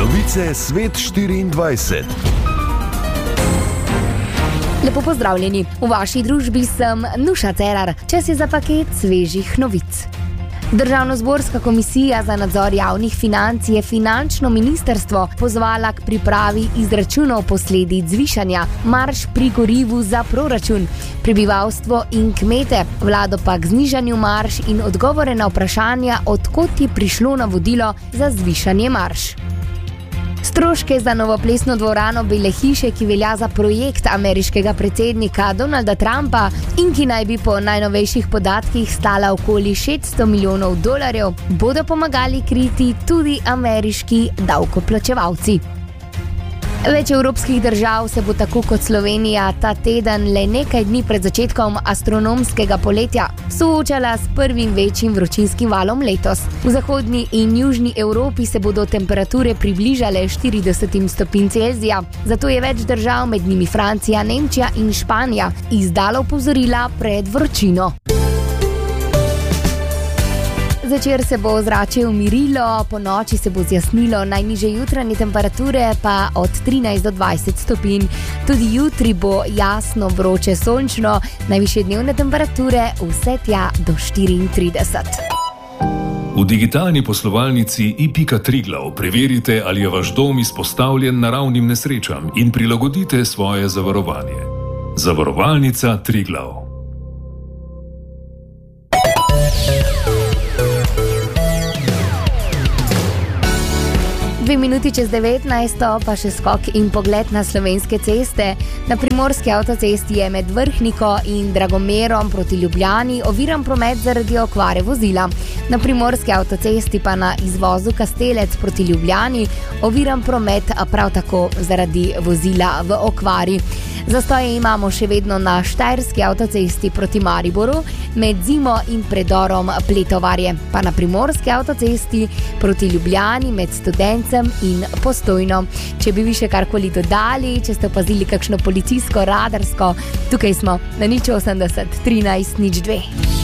Novice Svet 24. Lepo pozdravljeni. V vaši družbi sem Nuša Cerar. Čas je za paket svežih novic. Državnozborska komisija za nadzor javnih financ je finančno ministrstvo pozvala k pripravi izračunov posledic zvišanja marž pri gorivu za proračun, prebivalstvo in kmete, vlado pa k znižanju marž in odgovore na vprašanja, od kod je prišlo navodilo za zvišanje marž. Stroške za novoplesno dvorano Bele hiše, ki velja za projekt ameriškega predsednika Donalda Trumpa in ki naj bi po najnovejših podatkih stala okoli $600 milijonov, bodo pomagali kriti tudi ameriški davkoplačevalci. Več evropskih držav se bo tako kot Slovenija ta teden le nekaj dni pred začetkom astronomskega poletja soočala s prvim večjim vročinskim valom letos. V zahodni in južni Evropi se bodo temperature približale 40 stopinj Celzija, zato je več držav, med njimi Francija, Nemčija in Španija, izdalo opozorila pred vročino. Zvečer se bo ozračje umirilo, po noči se bo zjasnilo, najnižje jutranje temperature pa od 13 do 20 stopinj. Tudi jutri bo jasno, vroče, sončno, najvišje dnevne temperature vse tja do 34. V digitalni poslovalnici i.triglav preverite, ali je vaš dom izpostavljen naravnim nesrečam in prilagodite svoje zavarovanje. Zavarovalnica Triglav. 2 minuti čez 19, pa še skok in pogled na slovenske ceste. Na primorski avtocesti je med Vrhniko in Dragomerom proti Ljubljani oviran promet zaradi okvare vozila. Na primorski avtocesti pa na izvozu Kastelec proti Ljubljani oviran promet prav tako zaradi vozila v okvari. Zastoje imamo še vedno na štajerski avtocesti proti Mariboru, med Zimo in predorom Pletovarje, pa na primorski avtocesti proti Ljubljani med Studencem in Postojno. Če bi vi še karkoli dodali, če ste opazili kakšno policijsko, radarsko, tukaj smo na 080 13 02.